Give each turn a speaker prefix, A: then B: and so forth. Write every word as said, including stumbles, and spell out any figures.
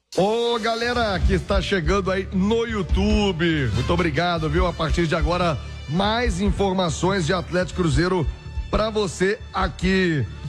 A: Ô, galera que está chegando aí no YouTube, muito obrigado, viu? A partir de agora, mais informações de Atlético Cruzeiro para você aqui.